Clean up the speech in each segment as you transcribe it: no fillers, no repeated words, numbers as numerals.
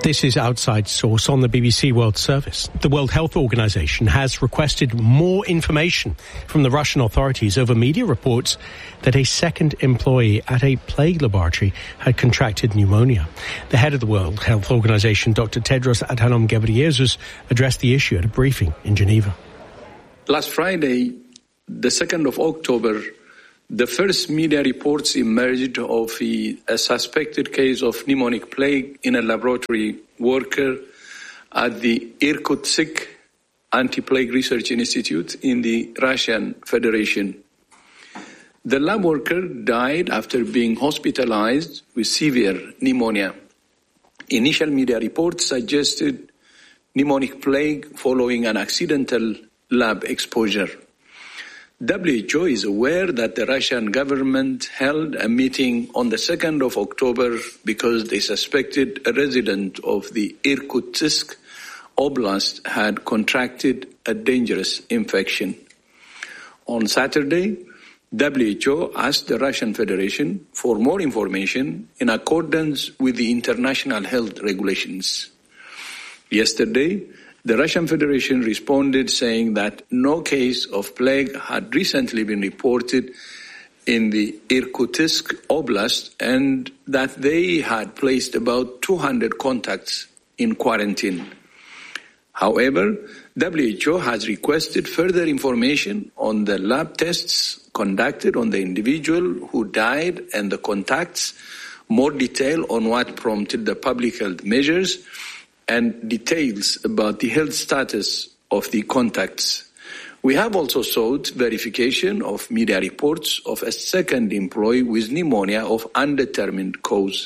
This is Outside Source on the BBC World Service. The World Health Organization has requested more information from the Russian authorities over media reports that a second employee at a plague laboratory had contracted pneumonia. The head of the World Health Organization, Dr. Tedros Adhanom Ghebreyesus, addressed the issue at a briefing in Geneva. Last Friday, the 2nd of October, the first media reports emerged of a suspected case of pneumonic plague in a laboratory worker at the Irkutsk Anti-Plague Research Institute in the Russian Federation. The lab worker died after being hospitalized with severe pneumonia. Initial media reports suggested pneumonic plague following an accidental lab exposure. WHO is aware that the Russian government held a meeting on the 2nd of October because they suspected a resident of the Irkutsk Oblast had contracted a dangerous infection. On Saturday, WHO asked the Russian Federation for more information in accordance with the international health regulations. Yesterday, the Russian Federation responded saying that no case of plague had recently been reported in the Irkutsk Oblast and that they had placed about 200 contacts in quarantine. However, WHO has requested further information on the lab tests conducted on the individual who died and the contacts, more detail on what prompted the public health measures, and details about the health status of the contacts. We have also sought verification of media reports of a second employee with pneumonia of undetermined cause.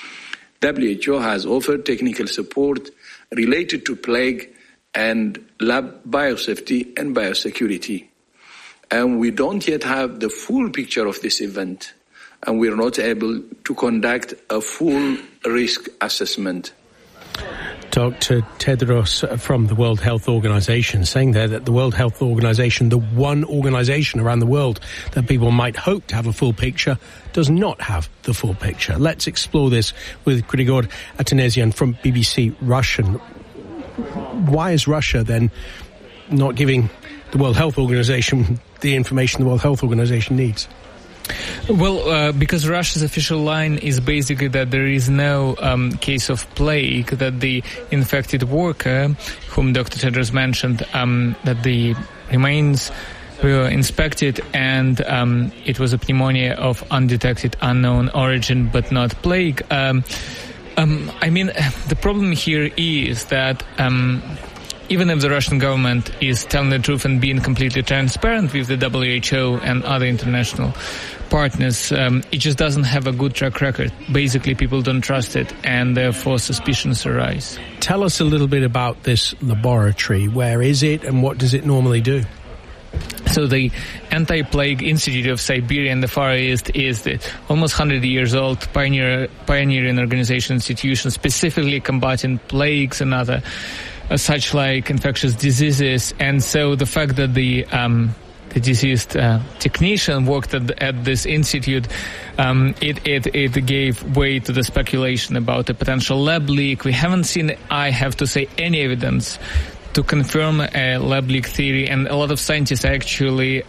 WHO has offered technical support related to plague and lab biosafety and biosecurity. And we don't yet have the full picture of this event, and we are not able to conduct a full risk assessment. Dr. Tedros from the World Health Organization saying there that the World Health Organization, the one organization around the world that people might hope to have a full picture, does not have the full picture. Let's explore this with Grigor Atanasian from BBC Russian. Why is Russia then not giving the World Health Organization the information the World Health Organization needs? Well, because Russia's official line is basically that there is no case of plague, that the infected worker, whom Dr. Tedros mentioned, that the remains were inspected and it was a pneumonia of undetected unknown origin, but not plague. I mean, the problem here is that even if the Russian government is telling the truth and being completely transparent with the WHO and other international partners, it just doesn't have a good track record. Basically, people don't trust it, and therefore suspicions arise. Tell us a little bit about this laboratory. Where is it, and what does it normally do? So the Anti-Plague Institute of Siberia in the Far East is the almost 100 years old pioneering organization institution specifically combating plagues and other such like infectious diseases. And so the fact that the deceased technician worked at this institute, it gave way to the speculation about a potential lab leak. We haven't seen, I have to say, any evidence to confirm a lab leak theory, and a lot of scientists actually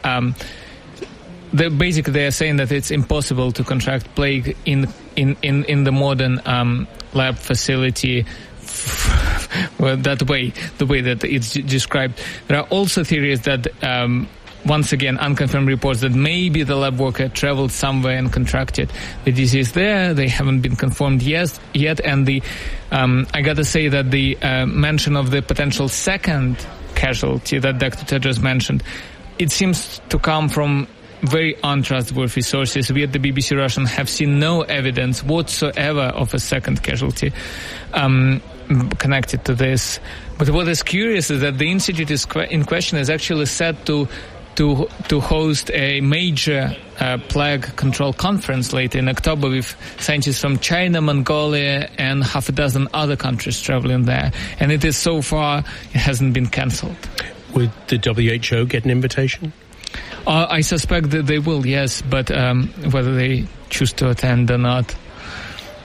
they are saying that it's impossible to contract plague in the modern lab facility. Well, the way that it's described. There are also theories that, once again, unconfirmed reports that maybe the lab worker traveled somewhere and contracted the disease there. They haven't been confirmed yet. And I got to say that the mention of the potential second casualty that Dr. Tedros mentioned, it seems to come from very untrustworthy sources. We at the BBC Russian have seen no evidence whatsoever of a second casualty connected to this. But what is curious is that the institute in question is actually set to host a major plague control conference later in October with scientists from China, Mongolia, and half a dozen other countries traveling there. And it is so far, it hasn't been cancelled. Would the WHO get an invitation? I suspect that they will, yes, but whether they choose to attend or not.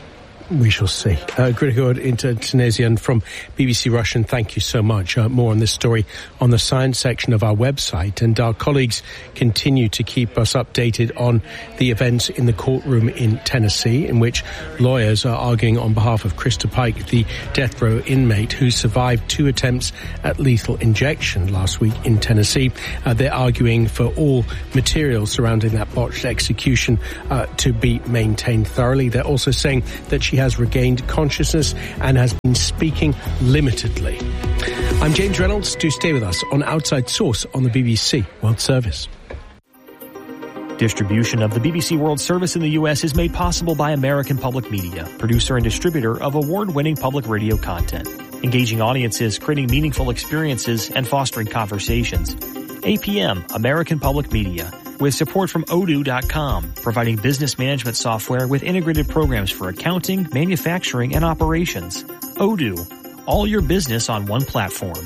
We shall see. Grigor Intertunesian from BBC Russian, thank you so much. More on this story on the science section of our website, and our colleagues continue to keep us updated on the events in the courtroom in Tennessee, in which lawyers are arguing on behalf of Krista Pike, the death row inmate who survived 2 attempts at lethal injection last week in Tennessee. They're arguing for all material surrounding that botched execution to be maintained thoroughly. They're also saying that she has regained consciousness and has been speaking limitedly. I'm James Reynolds. Do stay with us on Outside Source on the BBC World Service. Distribution of the BBC World Service in the U.S. is made possible by American Public Media, producer and distributor of award-winning public radio content, engaging audiences, creating meaningful experiences, and fostering conversations. APM, American Public Media, with support from Odoo.com, providing business management software with integrated programs for accounting, manufacturing, and operations. Odoo, all your business on one platform.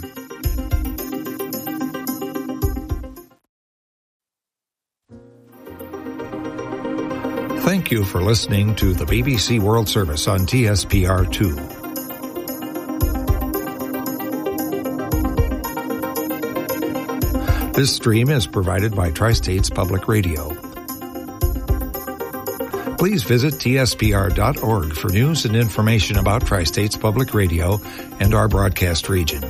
Thank you for listening to the BBC World Service on TSPR2. This stream is provided by Tri-States Public Radio. Please visit tspr.org for news and information about Tri-States Public Radio and our broadcast region.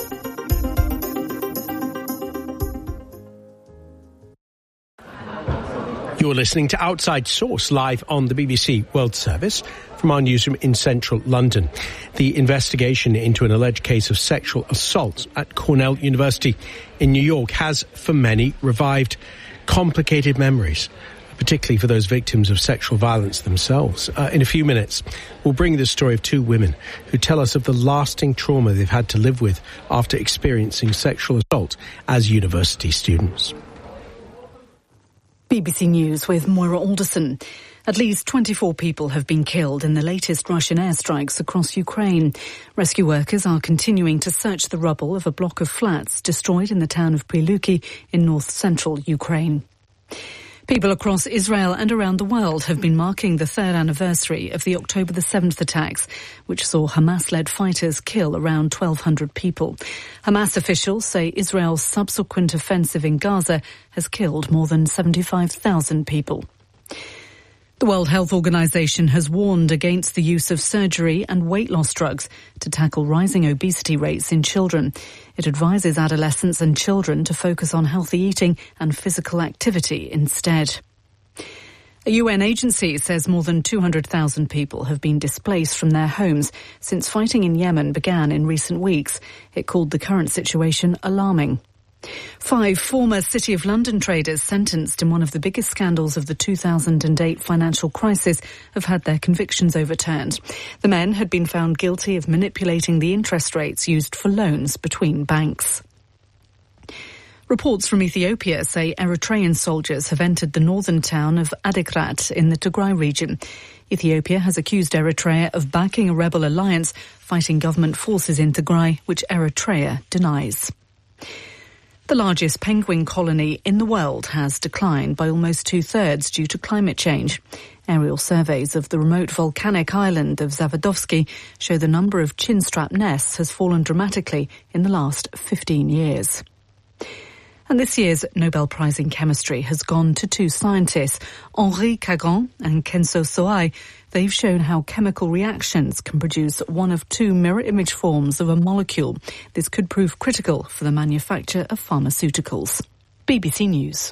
You're listening to Outside Source live on the BBC World Service from our newsroom in central London. The investigation into an alleged case of sexual assault at Cornell University in New York has, for many, revived complicated memories, particularly for those victims of sexual violence themselves. In a few minutes, we'll bring you the story of 2 women who tell us of the lasting trauma they've had to live with after experiencing sexual assault as university students. BBC News with Moira Alderson. At least 24 people have been killed in the latest Russian airstrikes across Ukraine. Rescue workers are continuing to search the rubble of a block of flats destroyed in the town of Priluki in north-central Ukraine. People across Israel and around the world have been marking the 3rd anniversary of the October the 7th attacks, which saw Hamas-led fighters kill around 1,200 people. Hamas officials say Israel's subsequent offensive in Gaza has killed more than 75,000 people. The World Health Organization has warned against the use of surgery and weight loss drugs to tackle rising obesity rates in children. It advises adolescents and children to focus on healthy eating and physical activity instead. A UN agency says more than 200,000 people have been displaced from their homes since fighting in Yemen began in recent weeks. It called the current situation alarming. 5 former City of London traders sentenced in one of the biggest scandals of the 2008 financial crisis have had their convictions overturned. The men had been found guilty of manipulating the interest rates used for loans between banks. Reports from Ethiopia say Eritrean soldiers have entered the northern town of Adigrat in the Tigray region. Ethiopia has accused Eritrea of backing a rebel alliance fighting government forces in Tigray, which Eritrea denies. The largest penguin colony in the world has declined by almost 2/3 due to climate change. Aerial surveys of the remote volcanic island of Zavadovsky show the number of chinstrap nests has fallen dramatically in the last 15 years. And this year's Nobel Prize in Chemistry has gone to 2 scientists, Henri Cagrand and Kenso Soai. They've shown how chemical reactions can produce one of 2 mirror image forms of a molecule. This could prove critical for the manufacture of pharmaceuticals. BBC News.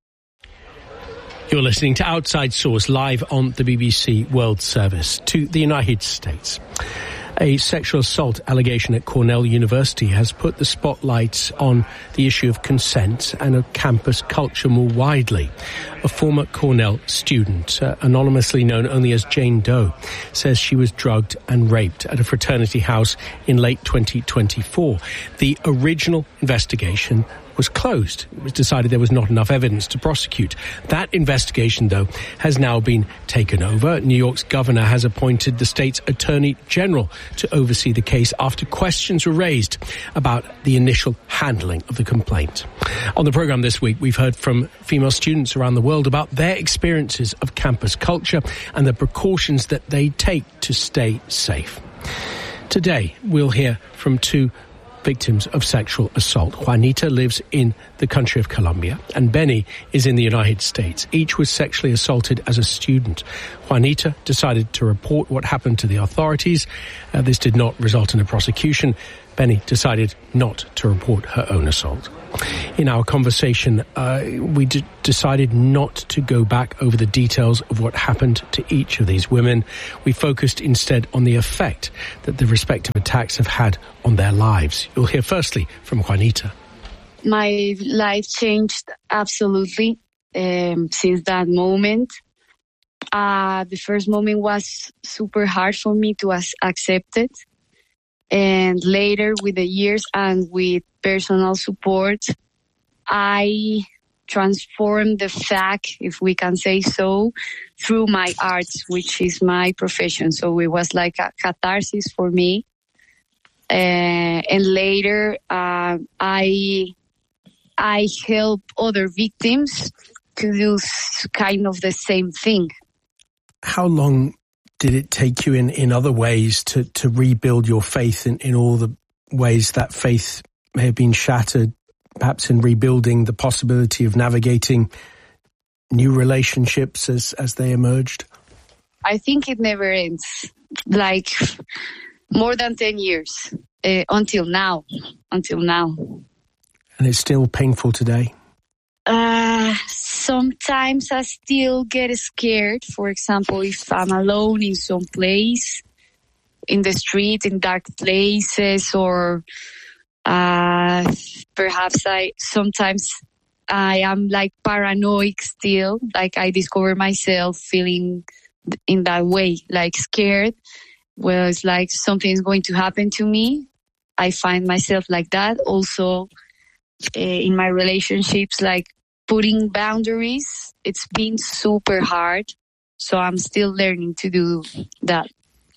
You're listening to Outside Source live on the BBC World Service. To the United States. A sexual assault allegation at Cornell University has put the spotlight on the issue of consent and of campus culture more widely. A former Cornell student, anonymously known only as Jane Doe, says she was drugged and raped at a fraternity house in late 2024. The original investigation was closed. It was decided there was not enough evidence to prosecute. That investigation, though, has now been taken over. New York's governor has appointed the state's attorney general to oversee the case after questions were raised about the initial handling of the complaint. On the program this week, we've heard from female students around the world about their experiences of campus culture and the precautions that they take to stay safe. Today, we'll hear from two victims of sexual assault. Juanita lives in the country of Colombia and Benny is in the United States. Each was sexually assaulted as a student. Juanita decided to report what happened to the authorities. This did not result in a prosecution. Benny decided not to report her own assault. In our conversation, we decided not to go back over the details of what happened to each of these women. We focused instead on the effect that the respective attacks have had on their lives. You'll hear firstly from Juanita. My life changed absolutely since that moment. The first moment was super hard for me to accept it. And later, with the years and with personal support, I transformed the fact, if we can say so, through my arts, which is my profession. So it was like a catharsis for me. And later, I help other victims to do kind of the same thing. How long did it take you in other ways to rebuild your faith in all the ways that faith may have been shattered, perhaps in rebuilding the possibility of navigating new relationships as they emerged? I think it never ends, like more than 10 years until now. And it's still painful today? Sometimes I still get scared. For example, if I'm alone in some place, in the street, in dark places, or perhaps sometimes I am like paranoid still, like I discover myself feeling in that way, like scared. Well, it's like something's going to happen to me. I find myself like that. Also, in my relationships, like putting boundaries, it's been super hard. So I'm still learning to do that.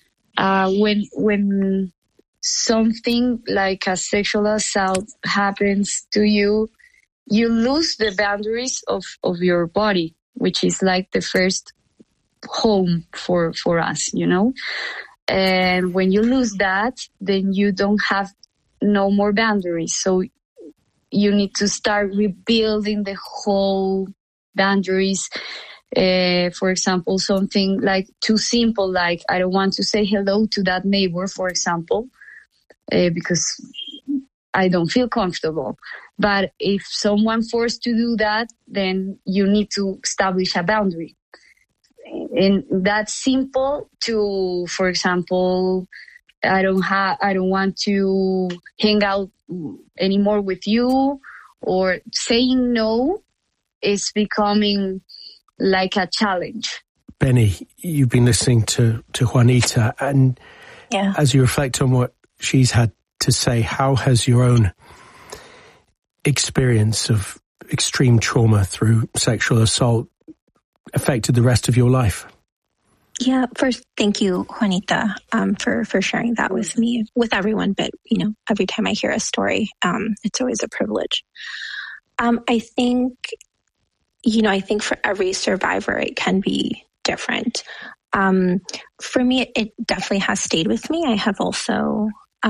When something like a sexual assault happens to you, you lose the boundaries of your body, which is like the first home for us, you know? And when you lose that, then you don't have no more boundaries. So you need to start rebuilding the whole boundaries. For example, something like too simple, like I don't want to say hello to that neighbor, for example, because I don't feel comfortable. But if someone forced to do that, then you need to establish a boundary. And that's simple to, for example, I don't want to hang out anymore with you, or saying no is becoming like a challenge. Benny, you've been listening to Juanita, and as you reflect on what she's had to say, how has your own experience of extreme trauma through sexual assault affected the rest of your life? Yeah, first, thank you, Juanita, for sharing that with me, with everyone. But, you know, every time I hear a story, it's always a privilege. I think for every survivor, it can be different. For me, it definitely has stayed with me. I have also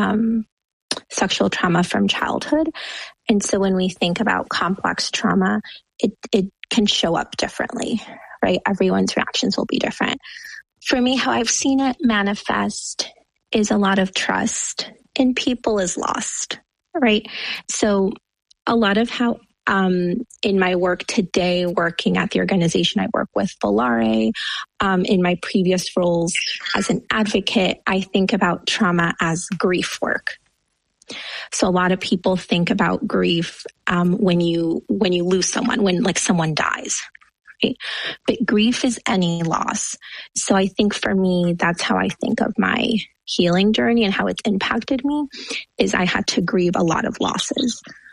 sexual trauma from childhood. And so when we think about complex trauma, it can show up differently, right? Everyone's reactions will be different. For me, how I've seen it manifest is a lot of trust in people is lost, right? So a lot of how in my work today, working at the organization I work with, Volare, in my previous roles as an advocate, I think about trauma as grief work. So a lot of people think about grief when you lose someone, when like someone dies. Right? But grief is any loss. So I think for me, that's how I think of my healing journey and how it's impacted me, is I had to grieve a lot of losses.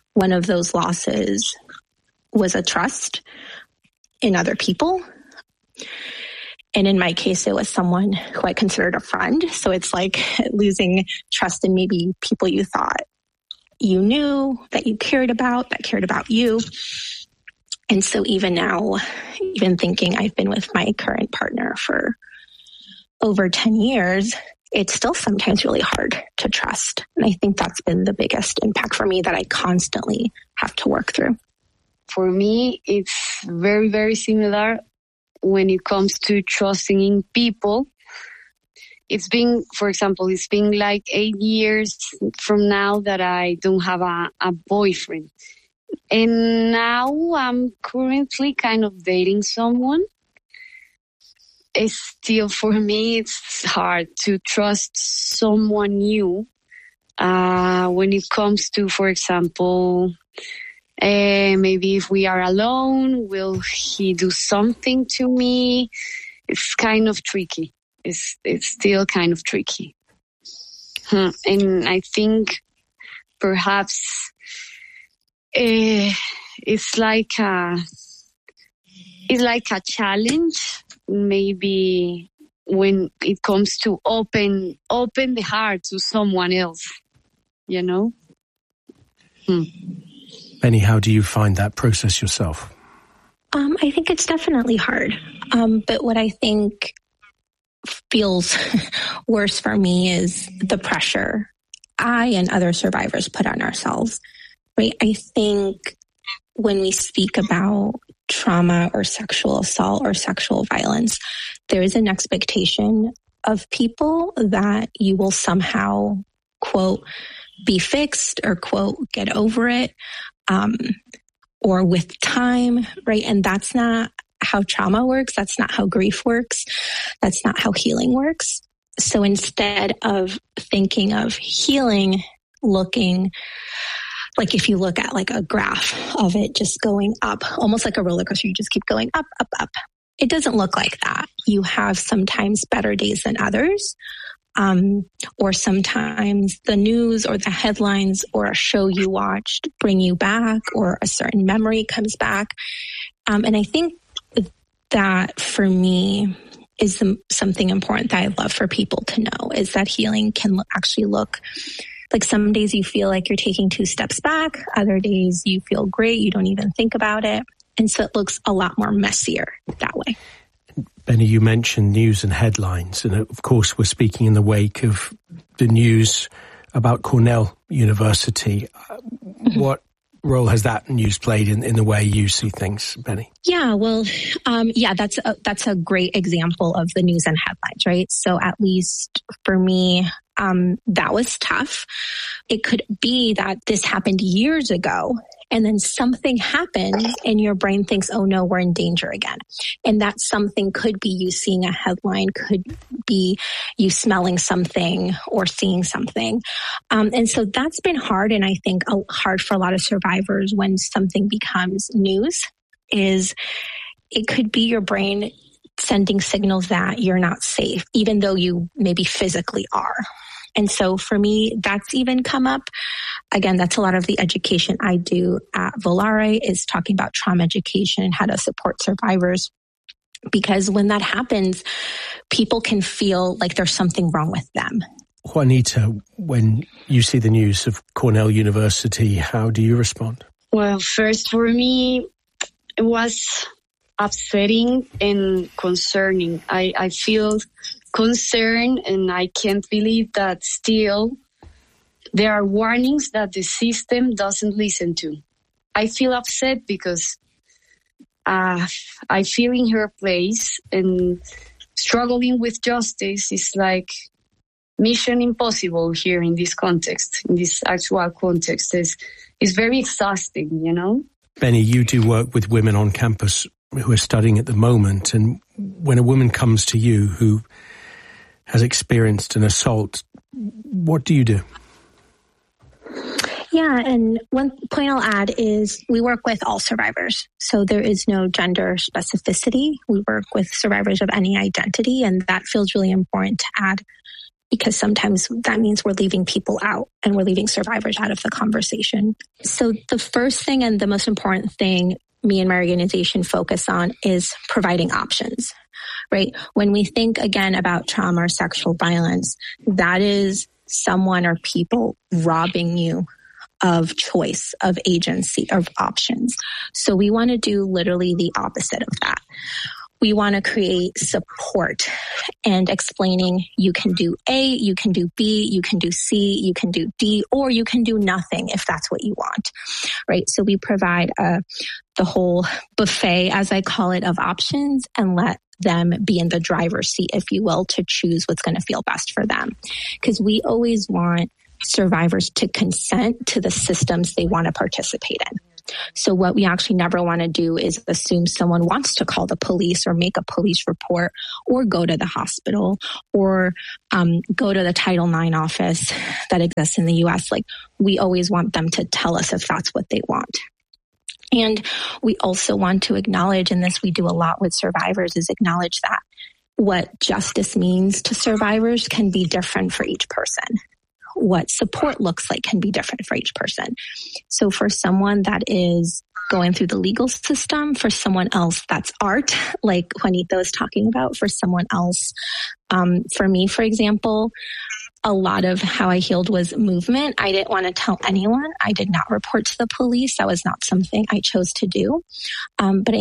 one of those losses was a trust in other people. And in my case, it was someone who I considered a friend. So it's like losing trust in maybe people you thought you knew, that you cared about, that cared about you. And so even now, even thinking I've been with my current partner for over 10 years, it's still sometimes really hard to trust. And I think that's been the biggest impact for me that I constantly have to work through. For me, it's very, very similar when it comes to trusting in people. It's been like 8 years from now that I don't have a boyfriend. And now I'm currently kind of dating someone. It's still, for me, it's hard to trust someone new when it comes to, for example, maybe if we are alone, will he do something to me? It's kind of tricky. It's still kind of tricky. And I think perhaps it's like a challenge, maybe when it comes to open the heart to someone else, you know? Benny, how do you find that process yourself? I think it's definitely hard. But what I think feels worse for me is the pressure I and other survivors put on ourselves, right? I think when we speak about trauma or sexual assault or sexual violence, there is an expectation of people that you will somehow, quote, be fixed or, quote, get over it, or with time, right? And that's not how trauma works. That's not how grief works. That's not how healing works. So instead of thinking of healing, looking like if you look at like a graph of it just going up, almost like a roller coaster, you just keep going up, up, up. It doesn't look like that. You have sometimes better days than others. Or sometimes the news or the headlines or a show you watched bring you back, or a certain memory comes back. And I think that for me is something important that I'd love for people to know, is that healing can actually look like some days you feel like you're taking 2 steps back. Other days you feel great. You don't even think about it. And so it looks a lot more messier that way. Benny, you mentioned news and headlines, and of course we're speaking in the wake of the news about Cornell University. What role has that news played in the way you see things, Benny? Yeah, well, that's a great example of the news and headlines, right? So at least for me, that was tough. It could be that this happened years ago, and then something happens and your brain thinks, oh no, we're in danger again. And that something could be you seeing a headline, could be you smelling something or seeing something. And so that's been hard. And I think hard for a lot of survivors when something becomes news is it could be your brain sending signals that you're not safe, even though you maybe physically are. And so for me, that's even come up. Again, that's a lot of the education I do at Volare, is talking about trauma education and how to support survivors. Because when that happens, people can feel like there's something wrong with them. Juanita, when you see the news of Cornell University, how do you respond? Well, first for me, it was upsetting and concerning. I feel concerned, and I can't believe that still there are warnings that the system doesn't listen to. I feel upset because I feel in her place, and struggling with justice is like mission impossible here in this context, in this actual context. It's very exhausting, you know? Benny, you do work with women on campus who are studying at the moment, and when a woman comes to you who has experienced an assault, what do you do? Yeah, and one point I'll add is we work with all survivors. So there is no gender specificity. We work with survivors of any identity, and that feels really important to add because sometimes that means we're leaving people out and we're leaving survivors out of the conversation. So the first thing and the most important thing me and my organization focus on is providing options, right? When we think again about trauma or sexual violence, that is someone or people robbing you of choice, of agency, of options. So we want to do literally the opposite of that. We want to create support and explaining you can do A, you can do B, you can do C, you can do D, or you can do nothing if that's what you want, right? So we provide the whole buffet, as I call it, of options and let them be in the driver's seat, if you will, to choose what's going to feel best for them. Because we always want survivors to consent to the systems they want to participate in. So what we actually never want to do is assume someone wants to call the police or make a police report or go to the hospital or go to the Title IX office that exists in the U.S. Like, we always want them to tell us if that's what they want. And we also want to acknowledge, and this we do a lot with survivors, is acknowledge that what justice means to survivors can be different for each person. What support looks like can be different for each person. So for someone that is going through the legal system, for someone else that's art, like Juanita was talking about, for someone else, for me, for example, a lot of how I healed was movement. I didn't want to tell anyone. I did not report to the police. That was not something I chose to do. But I